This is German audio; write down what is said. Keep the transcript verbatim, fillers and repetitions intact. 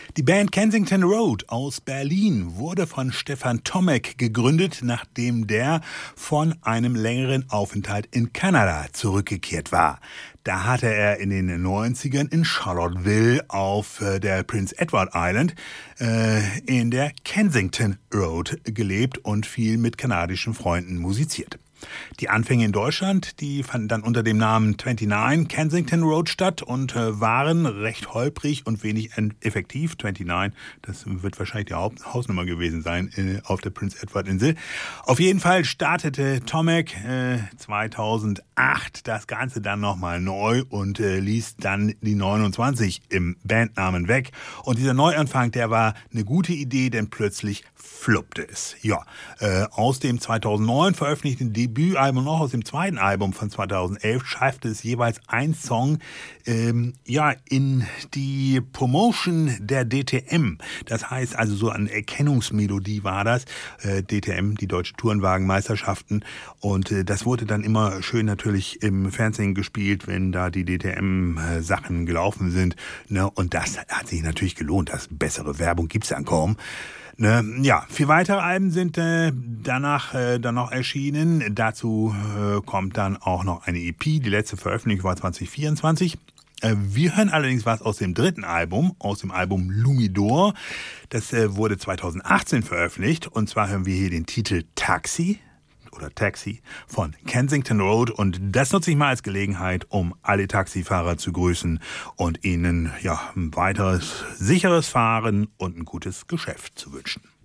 Die Band Kensington Road aus Berlin wurde von Stefan Tomek gegründet, nachdem der von einem längeren Aufenthalt in Kanada zurückgekehrt war. Da hatte er in den neunzigern in Charlottesville auf der Prince Edward Island äh, in der Kensington Road gelebt und viel mit kanadischen Freunden musiziert. Die Anfänge in Deutschland, die fanden dann unter dem Namen neunundzwanzig Kensington Road statt und äh, waren recht holprig und wenig effektiv. neunundzwanzig, das wird wahrscheinlich die Haupthausnummer gewesen sein äh, auf der Prince Edward Insel. Auf jeden Fall startete Tomek äh, zweitausendacht das Ganze dann nochmal neu und äh, ließ dann die neunundzwanzig im Bandnamen weg. Und dieser Neuanfang, der war eine gute Idee, denn plötzlich fluppte es. Ja, äh, aus dem zweitausendneun veröffentlichten Debütalbum noch aus dem zweiten Album von zweitausendelf schaffte es jeweils ein Song ähm, ja in die Promotion der D T M. Das heißt also so eine Erkennungsmelodie war das. Äh, D T M, die Deutsche Tourenwagenmeisterschaften. Und äh, das wurde dann immer schön natürlich im Fernsehen gespielt, wenn da die D T M-Sachen gelaufen sind. Ne? Und das hat sich natürlich gelohnt. Das bessere Werbung gibt's ja kaum. Ne, ja, vier weitere Alben sind äh, danach äh, dann noch erschienen. Dazu äh, kommt dann auch noch eine E P. Die letzte Veröffentlichung war zwanzig vierundzwanzig. Äh, wir hören allerdings was aus dem dritten Album, aus dem Album Lumidor. Das äh, wurde zweitausendachtzehn veröffentlicht. Und zwar hören wir hier den Titel Taxi oder Taxi von Kensington Road. Und das nutze ich mal als Gelegenheit, um alle Taxifahrer zu grüßen und ihnen ja ein weiteres sicheres Fahren und ein gutes Geschäft zu wünschen.